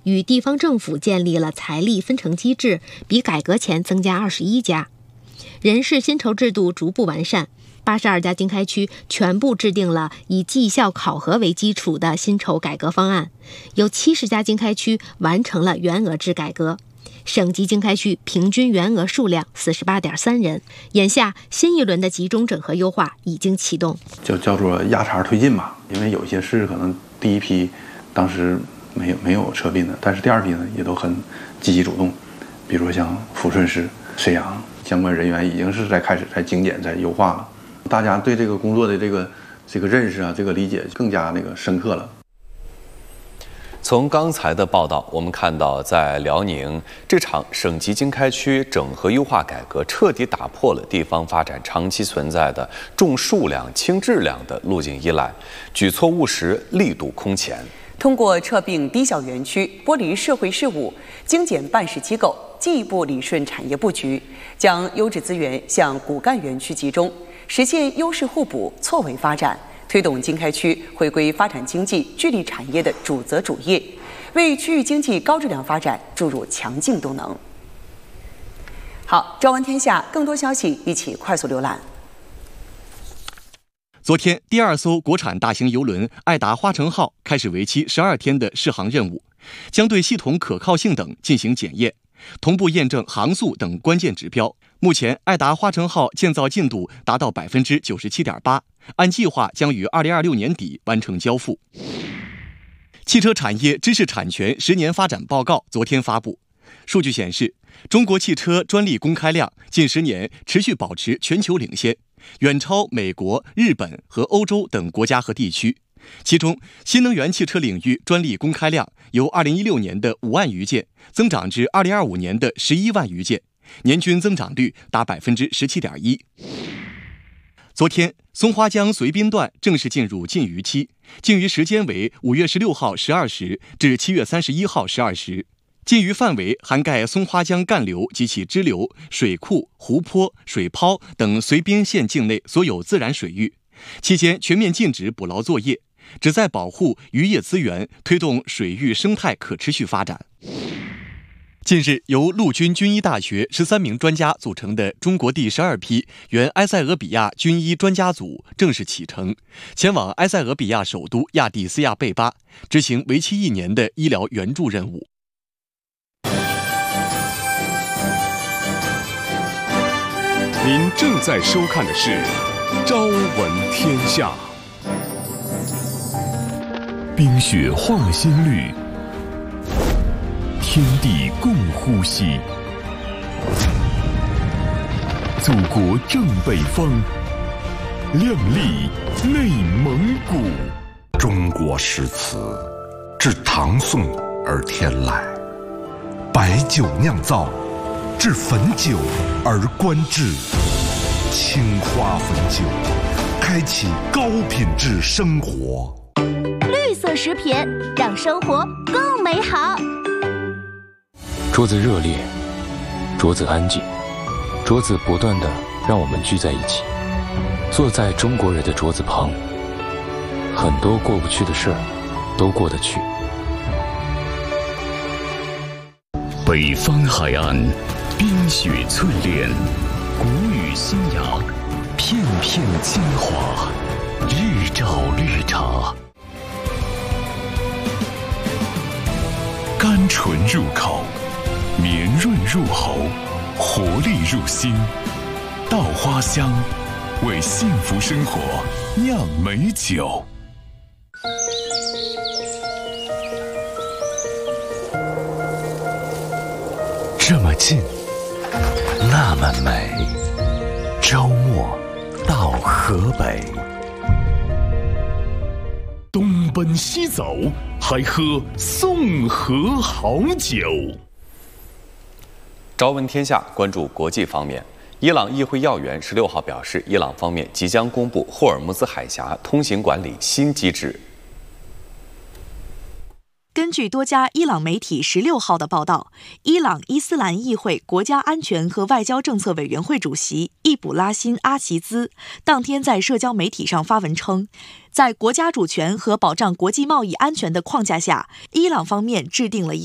与地方政府建立了财力分成机制，比改革前增加21家。人事薪酬制度逐步完善，82家经开区全部制定了以绩效考核为基础的薪酬改革方案，有70家经开区完成了员额制改革。省级经开区平均员额数量48.3人，眼下新一轮的集中整合优化已经启动， 就叫做压茬推进吧。因为有一些市可能第一批当时没有撤并的，但是第二批呢也都很积极主动，比如像抚顺市、沈阳相关人员已经是开始在精简、在优化了。大家对这个工作的这个认识啊，这个理解更加深刻了。 从刚才的报道，我们看到，在辽宁，这场省级经开区整合优化改革彻底打破了地方发展长期存在的重数量轻质量的路径依赖，举措务实，力度空前。 通过撤并低效园区、剥离社会事务、精简办事机构，进一步理顺产业布局，将优质资源向骨干园区集中，实现优势互补、错位发展。推动经开区回归发展经济聚力产业的主责主业，为区域经济高质量发展注入强劲动能。好，朝闻天下，更多消息一起快速浏览。 昨天，第2艘国产大型邮轮爱达花城号开始为期12天的试航任务，将对系统可靠性等进行检验，同步验证航速等关键指标。目前，爱达花城号建造进度达到97.8%，按计划将于2026年底完成交付。汽车产业知识产权10年发展报告昨天发布，数据显示，中国汽车专利公开量近10年持续保持全球领先，远超美国、日本和欧洲等国家和地区。其中，新能源汽车领域专利公开量由2016年的5万余件增长至2025年的11万余件，年均增长率达17.1%。昨天，松花江绥滨段正式进入禁渔期，禁渔时间为5月16号12时至7月31号12时。禁渔范围涵盖松花江干流及其支流、水库、湖泊、水泡等绥滨县境内所有自然水域。期间全面禁止捕捞作业，旨在保护渔业资源，推动水域生态可持续发展。近日，由陆军军医大学13名专家组成的中国第12批原埃塞俄比亚军医专家组正式启程，前往埃塞俄比亚首都亚的斯亚贝巴，执行为期1年的医疗援助任务。 您正在收看的是《朝闻天下》。冰雪化了新绿，天地共呼吸。祖国正北方，亮丽内蒙古。 中国诗词自唐宋而天来，白酒酿造，至汾酒而观之。青花汾酒，开启高品质生活。 绿色食品让生活更美好。 桌子热烈，桌子安静，桌子不断地让我们聚在一起，坐在中国人的桌子旁，很多过不去的事儿都过得去。 北方海岸，冰雪淬炼，古语新雅，片片精华，日照绿茶。甘醇入口，绵润入喉，活力入心。稻花香，为幸福生活酿美酒。这么近，那么美。周末到河北，东奔西走，还喝宋河好酒。 朝闻天下，关注国际方面。伊朗议会要员16号表示，伊朗方面即将公布霍尔木兹海峡通行管理新机制。 根据多家伊朗媒体16号的报道，伊朗伊斯兰议会国家安全和外交政策委员会主席易卜拉欣·阿齐兹当天在社交媒体上发文称，在国家主权和保障国际贸易安全的框架下，伊朗方面制定了一